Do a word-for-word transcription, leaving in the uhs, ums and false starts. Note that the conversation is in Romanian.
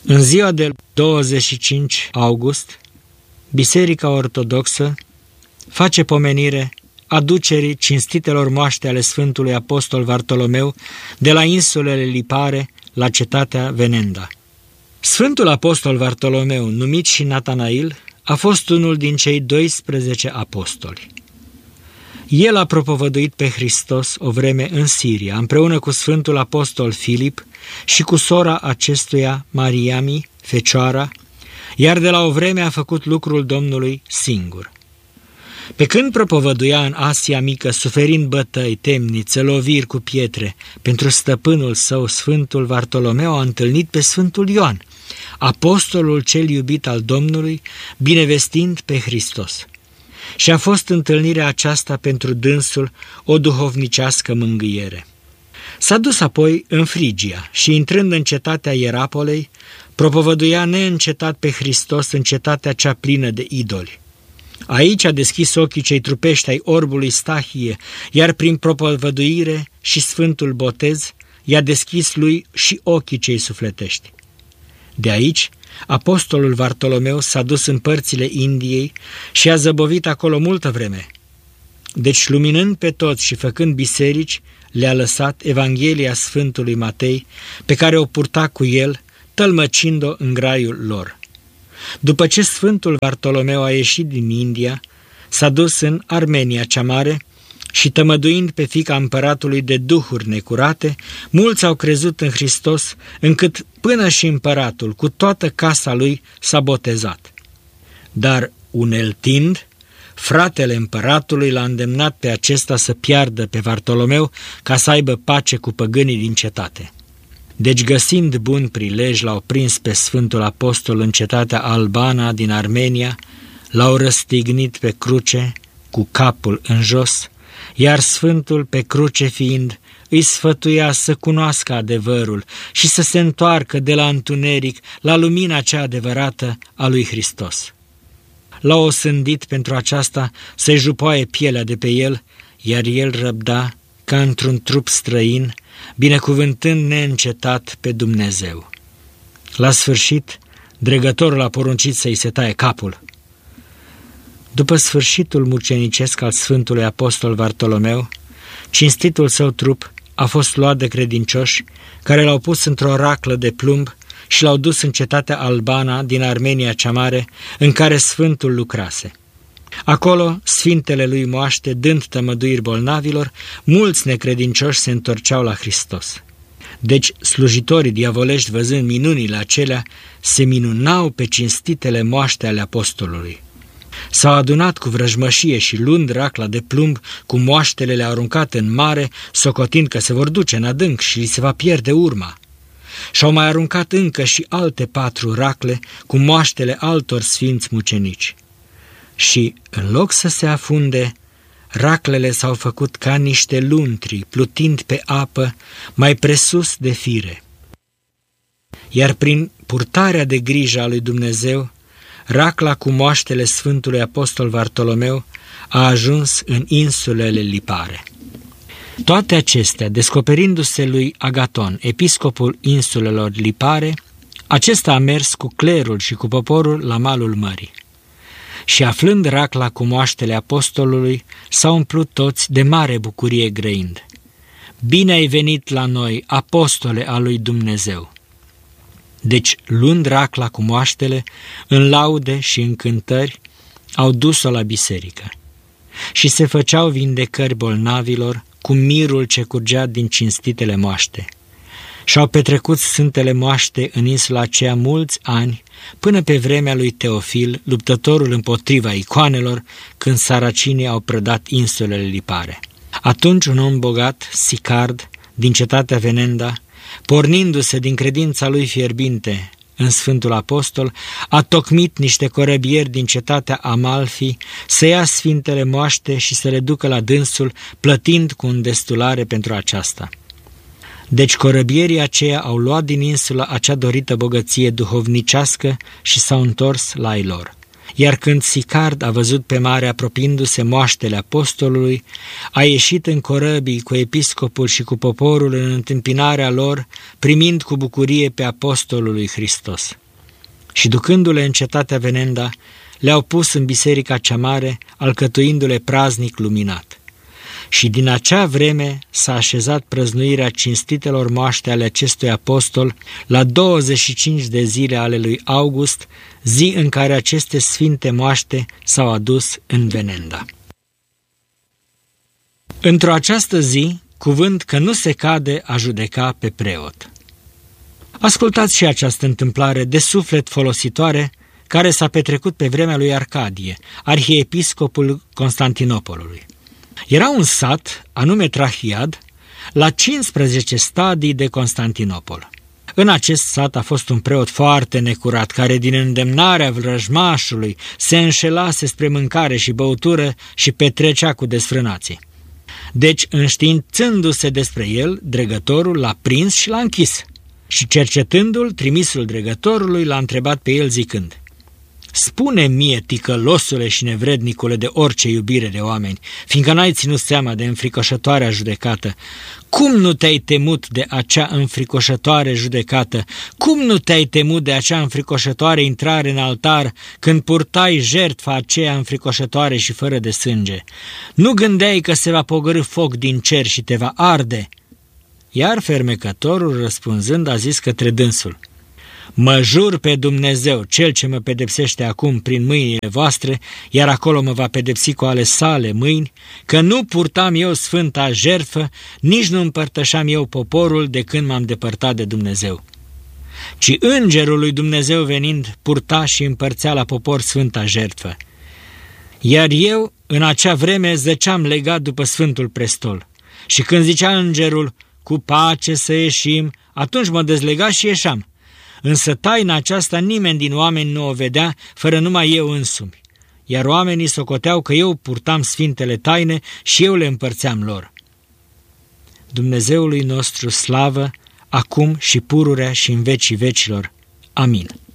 În ziua de douăzeci și cinci august, Biserica Ortodoxă face pomenire aducerii cinstitelor moaște ale Sfântului Apostol Vartolomeu de la insulele Lipare la cetatea Venenda. Sfântul Apostol Vartolomeu, numit și Natanail, a fost unul din cei doisprezece apostoli. El a propovăduit pe Hristos o vreme în Siria, împreună cu Sfântul Apostol Filip și cu sora acestuia, Mariami, fecioara, iar de la o vreme a făcut lucrul Domnului singur. Pe când propovăduia în Asia Mică, suferind bătăi, temnițe, loviri cu pietre, pentru stăpânul său, Sfântul Vartolomeu, a întâlnit pe Sfântul Ioan, apostolul cel iubit al Domnului, binevestind pe Hristos. Și a fost întâlnirea aceasta pentru dânsul o duhovnicească mângâiere. S-a dus apoi în Frigia și, intrând în cetatea Ierapolei, propovăduia neîncetat pe Hristos în cetatea cea plină de idoli. Aici a deschis ochii cei trupești ai orbului Stahie, iar prin propovăduire și sfântul botez i-a deschis lui și ochii cei sufletești. De aici, apostolul Vartolomeu s-a dus în părțile Indiei și a zăbovit acolo multă vreme. Deci, luminând pe toți și făcând biserici, le-a lăsat Evanghelia Sfântului Matei, pe care o purta cu el, tălmăcind-o în graiul lor. După ce Sfântul Vartolomeu a ieșit din India, s-a dus în Armenia cea mare și, tămăduind pe fiica împăratului de duhuri necurate, mulți au crezut în Hristos, încât până și împăratul, cu toată casa lui, s-a botezat. Dar, uneltind, fratele împăratului l-a îndemnat pe acesta să piardă pe Vartolomeu ca să aibă pace cu păgânii din cetate. Deci, găsind bun prilej, l-au prins pe Sfântul Apostol în cetatea Albana din Armenia, l-au răstignit pe cruce cu capul în jos, iar Sfântul, pe cruce fiind, îi sfătuia să cunoască adevărul și să se întoarcă de la întuneric la lumina cea adevărată a lui Hristos. L-au osândit pentru aceasta să-i jupoaie pielea de pe el, iar el răbda ca într-un trup străin, binecuvântând neîncetat pe Dumnezeu. La sfârșit, dregătorul a poruncit să-i se taie capul. După sfârșitul mucenicesc al Sfântului Apostol Vartolomeu, cinstitul său trup a fost luat de credincioși, care l-au pus într-o raclă de plumb și l-au dus în cetatea Albana din Armenia cea mare, în care Sfântul lucrase. Acolo, sfintele lui moaște, dând tămăduiri bolnavilor, mulți necredincioși se întorceau la Hristos. Deci, slujitorii diavolești, văzând minunile acelea, se minunau pe cinstitele moaște ale apostolului. S-au adunat cu vrăjmășie și, luând racla de plumb, cu moaștele le-au aruncat în mare, socotind că se vor duce în adânc și li se va pierde urma. Și-au mai aruncat încă și alte patru racle cu moaștele altor sfinți mucenici. Și, în loc să se afunde, raclele s-au făcut ca niște luntri, plutind pe apă, mai presus de fire. Iar prin purtarea de grijă a lui Dumnezeu, racla cu moaștele Sfântului Apostol Vartolomeu a ajuns în insulele Lipare. Toate acestea, descoperindu-se lui Agaton, episcopul insulelor Lipare, acesta a mers cu clerul și cu poporul la malul mării. Și aflând racla cu moaștele apostolului, s-au umplut toți de mare bucurie grăind. Bine ai venit la noi, apostole al lui Dumnezeu! Deci, luând racla cu moaștele, în laude și în cântări, au dus-o la biserică. Și se făceau vindecări bolnavilor cu mirul ce curgea din cinstitele moaște. Și-au petrecut sfântele moaște în insula aceea mulți ani, până pe vremea lui Teofil, luptătorul împotriva icoanelor, când saracinii au prădat insulele Lipare. Atunci un om bogat, Sicard, din cetatea Venenda, pornindu-se din credința lui fierbinte în Sfântul Apostol, a tocmit niște corăbieri din cetatea Amalfi să ia sfintele moaște și să le ducă la dânsul, plătind cu îndestulare pentru aceasta. Deci corăbierii aceia au luat din insulă acea dorită bogăție duhovnicească și s-au întors la ei lor. Iar când Sicard a văzut pe mare apropiindu-se moaștele apostolului, a ieșit în corăbii cu episcopul și cu poporul în întâmpinarea lor, primind cu bucurie pe apostolul lui Hristos. Și ducându-le în cetatea Venenda, le-au pus în biserica cea mare, alcătuindu-le praznic luminat. Și din acea vreme s-a așezat prăznuirea cinstitelor moaște ale acestui apostol la douăzeci și cinci de zile ale lui August, zi în care aceste sfinte moaște s-au adus în Venenda. Într-o această zi, cuvânt că nu se cade a judeca pe preot. Ascultați și această întâmplare de suflet folositoare care s-a petrecut pe vremea lui Arcadie, arhiepiscopul Constantinopolului. Era un sat, anume Trahiad, la cincisprezece stadii de Constantinopol. În acest sat a fost un preot foarte necurat, care din îndemnarea vrăjmașului se înșelase spre mâncare și băutură și petrecea cu desfrânații. Deci, înștiințându-se despre el, dregătorul l-a prins și l-a închis. Și cercetându-l, trimisul dregătorului l-a întrebat pe el zicând: „Spune mie, ticălosule și nevrednicule de orice iubire de oameni, fiindcă n-ai ținut seama de înfricoșătoarea judecată, cum nu te-ai temut de acea înfricoșătoare judecată? Cum nu te-ai temut de acea înfricoșătoare intrare în altar când purtai jertfa aceea înfricoșătoare și fără de sânge? Nu gândeai că se va pogorî foc din cer și te va arde?” Iar fermecătorul, răspunzând, a zis către dânsul: „Mă jur pe Dumnezeu, cel ce mă pedepsește acum prin mâinile voastre, iar acolo mă va pedepsi cu ale sale mâini, că nu purtam eu sfânta jertfă, nici nu împărtășeam eu poporul de când m-am depărtat de Dumnezeu. Ci îngerul lui Dumnezeu venind purta și împărțea la popor sfânta jertfă. Iar eu în acea vreme zăceam legat după Sfântul Prestol. Și când zicea îngerul: cu pace să ieșim, atunci mă dezlega și ieșeam. Însă taina aceasta nimeni din oameni nu o vedea, fără numai eu însumi. Iar oamenii socoteau că eu purtam sfintele taine și eu le împărțeam lor. Dumnezeului nostru slavă, acum și pururea și în vecii vecilor. Amin.